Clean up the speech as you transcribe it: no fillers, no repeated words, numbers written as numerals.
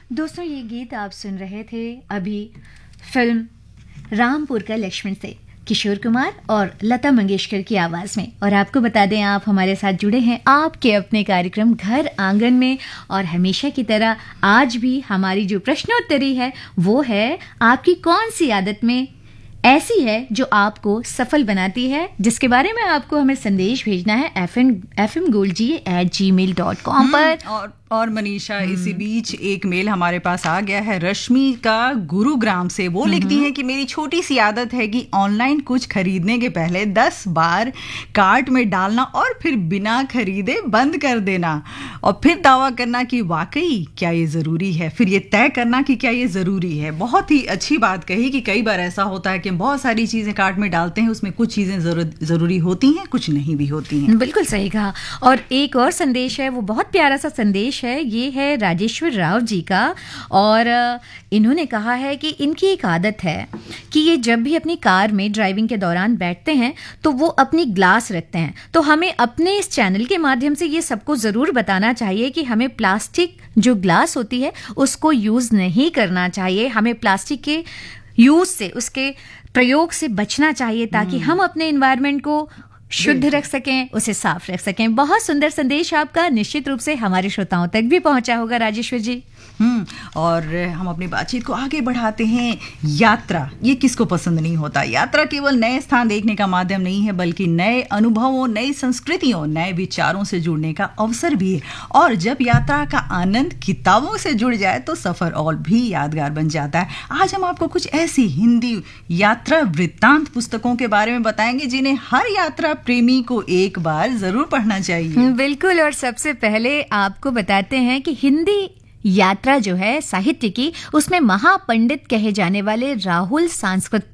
दोस्तों, ये गीत आप सुन रहे थे अभी फिल्म रामपुर का लक्ष्मण से किशोर कुमार और लता मंगेशकर की आवाज में। और आपको बता दें, आप हमारे साथ जुड़े हैं आपके अपने कार्यक्रम घर आंगन में। और हमेशा की तरह आज भी हमारी जो प्रश्नोत्तरी है वो है, आपकी कौन सी आदत में ऐसी है जो आपको सफल बनाती है, जिसके बारे में आपको हमें संदेश भेजना है fmgolji@gmail.com पर। और मनीषा, इसी बीच एक मेल हमारे पास आ गया है रश्मि का गुरुग्राम से। वो लिखती है कि मेरी छोटी सी आदत है कि ऑनलाइन कुछ खरीदने के पहले 10 बार कार्ट में डालना और फिर बिना खरीदे बंद कर देना, और फिर दावा करना कि वाकई क्या ये जरूरी है, फिर ये तय करना कि क्या ये जरूरी है। बहुत ही अच्छी बात कही कि कई बार ऐसा होता है कि हम बहुत सारी चीजें कार्ट में डालते हैं, उसमें कुछ चीजें जरूरी होती हैं, कुछ नहीं भी होती हैं। बिल्कुल सही कहा। और एक और संदेश है, वो बहुत प्यारा सा संदेश है। ये है राजेश्वर राव जी का, और इन्होंने कहा है कि इनकी एक आदत है कि ये जब भी अपनी कार में ड्राइविंग के दौरान बैठते हैं तो वो अपनी ग्लास रखते हैं। तो हमें अपने इस चैनल के माध्यम से ये सबको ज़रूर बताना चाहिए कि हमें प्लास्टिक जो ग्लास होती है उसको यूज़ नहीं करना चाहिए। हमें प्लास्टिक के यूज़ से, उसके प्रयोग से बचना चाहिए, ताकि हम अपने एनवायरनमेंट को शुद्ध रख सकें, उसे साफ रख सकें। बहुत सुंदर संदेश आपका, निश्चित रूप से हमारे श्रोताओं तक भी पहुंचा होगा राजेश्वर जी। और हम अपनी बातचीत को आगे बढ़ाते हैं। यात्रा, ये किसको पसंद नहीं होता। यात्रा केवल नए स्थान देखने का माध्यम नहीं है, बल्कि नए अनुभवों, नई संस्कृतियों, नए विचारों से जुड़ने का अवसर भी है। और जब यात्रा का आनंद किताबों से जुड़ जाए तो सफर और भी यादगार बन जाता है। आज हम आपको कुछ ऐसी हिंदी यात्रा वृत्तांत पुस्तकों के बारे में बताएंगे जिन्हें हर यात्रा प्रेमी को एक बार जरूर पढ़ना चाहिए। बिल्कुल। और सबसे पहले आपको बताते हैं कि हिंदी यात्रा जो है साहित्य की, उसमें महापंडित कहे जाने वाले राहुल सांस्कृतिक